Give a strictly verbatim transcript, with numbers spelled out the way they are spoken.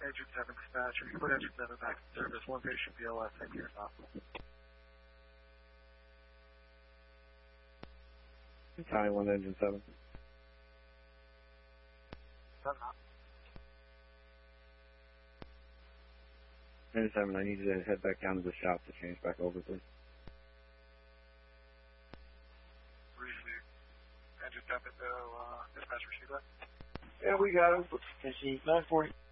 Engine seven dispatcher, you put engine seven back in service, one patient B L S, take care of hospital. County one, engine seven. Seven up. Engine seven, I need you to head back down to the shop to change back over, please. Receive. Engine seven, no, uh, dispatch receive that? Yeah, we got him. nine forty.